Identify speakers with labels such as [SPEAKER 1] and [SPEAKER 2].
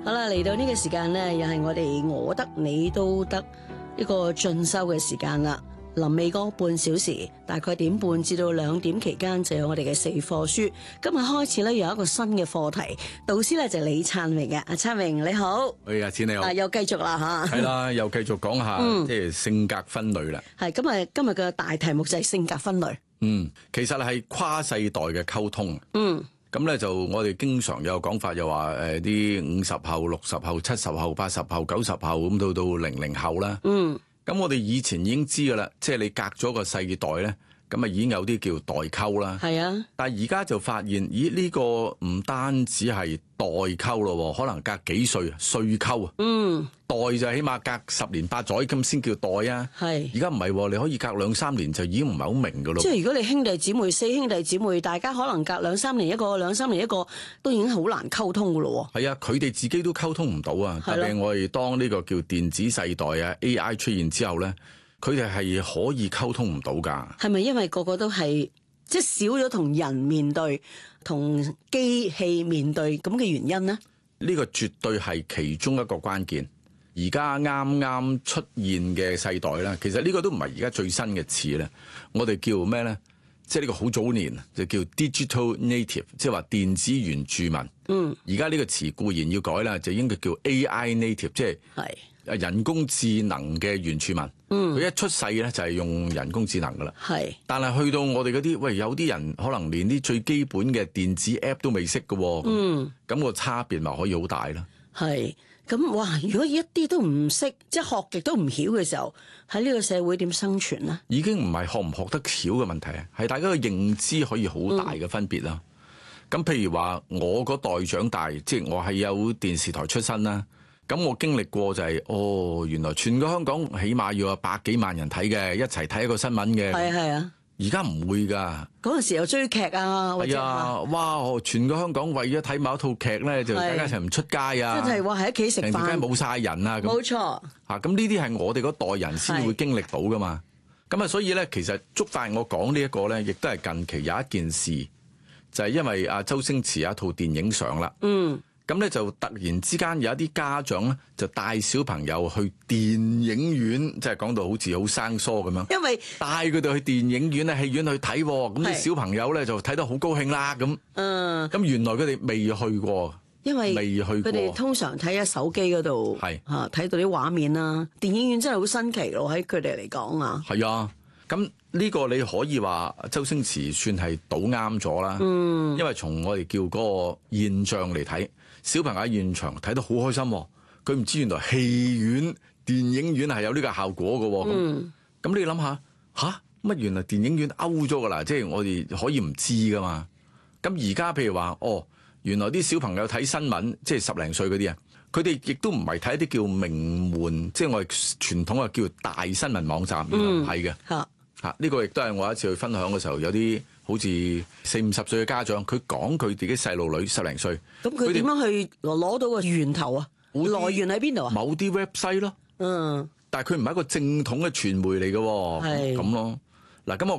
[SPEAKER 1] 好啦，嚟到呢個時間呢，又係我哋我得你都得一個進修嘅時間啦。臨尾嗰半小時，大概1點半至到2點期間，就有我哋嘅4課書。今日開始咧，有一個新嘅課題，導師咧就李燦榮嘅。阿燦榮你好，
[SPEAKER 2] 阿錢你好，
[SPEAKER 1] 又繼續啦吓，
[SPEAKER 2] 係啦，又繼續講下即係性格分類啦。
[SPEAKER 1] 係今日嘅大題目就係性格分類。
[SPEAKER 2] 其實係跨世代嘅溝通。咁咧就我哋經常有講法，又話啲50後、60後、70後、80後、90後咁到00後啦。咁我哋以前已經知噶啦，即係你隔咗個世代咧，咁啊已經有啲叫代溝啦。係啊，但係而家就發現，咦呢個唔單止係代溝咯，可能隔幾歲歲溝啊。代就起碼隔10年8載咁先叫代啊。係，而家唔係，你可以隔2、3年就已經唔係好明噶咯。即係如果你兄弟姊妹4兄弟姊妹，大家可能隔2、3年一個，2、3年一個，都已經好難溝通噶咯。係啊，佢哋自己都溝通唔到啊。特別我哋當呢個叫電子世代啊 AI 出現之後咧，佢哋係可以溝通唔到噶。係咪因為個個都係即係少咗同人面對，同機器面對咁嘅原因呢？呢個絕對係其中一個關鍵。而家啱啱出現嘅世代啦，其實呢個都唔係而家最新嘅詞咧。我哋叫咩咧？即係呢個好早年就叫 digital native， 即係話電子原住民。而家呢個詞固然要改啦，就應該叫 AI native， 即係人工智能嘅原住民。佢一出世咧就係用人工智能噶啦。但係去到我哋嗰啲，喂，有啲人可能連啲最基本嘅電子 app 都未識嘅喎。咁個差別咪可以好大啦。咁哇！如果一啲都唔識，即係學極都唔曉嘅時候，喺呢個社會點生存呢？已經唔係學唔學得巧嘅問題，係大家嘅認知可以好大嘅分別啦。咁譬如話，我嗰代長大，即係我係有電視台出身啦。咁我經歷過就係，原來全個香港起碼要有100幾萬人睇嘅，一齊睇一個新聞嘅。係啊。而家唔會㗎，嗰陣時又追劇啊，係啊，哇！全個香港為咗睇某一套劇咧，就大家一齊唔出街啊，真係話喺屋企食飯，成條街冇晒人啊，冇錯嚇。咁呢啲係我哋嗰代人先會經歷到㗎嘛。咁啊，所以咧，其實觸發我講呢一個咧，亦都係近期有一件事，就係因為阿周星馳有一套電影上啦。咁咧就突然之間有一啲家長咧就帶小朋友去電影院，即係講到好似好生疏咁樣。因為帶佢哋去電影院咧、戲院去睇，咁啲小朋友咧就睇得好高興啦。咁，咁原來佢哋未去過，因為未去過。佢哋通常睇喺手機嗰度，睇到啲畫面啦。電影院真係好新奇咯，喺佢哋嚟講啊。係啊，咁呢個你可以話周星馳算係賭啱咗啦。因為從我哋叫嗰個現象嚟睇。小朋友喺現場睇得好開心，佢唔知原來戲院、電影院係有呢個效果嘅。咁你諗下，乜原來電影院 out 咗噶啦？即係我哋可以唔知噶嘛？咁而家譬如話，原來啲小朋友睇新聞，即係10零歲嗰啲啊，佢哋亦都唔係睇一啲叫名門，即係我哋傳統啊叫大新聞網站，原來唔係嘅。呢個亦都係我一次去分享嘅時候，有啲好似40、50歲嘅家長，佢講佢自己細路女10零歲，咁佢點樣去攞到個源頭啊？來源喺邊度啊？某啲 website 咯，但係佢唔係一個正統嘅傳媒嚟嘅，咁咯。嗱，咁我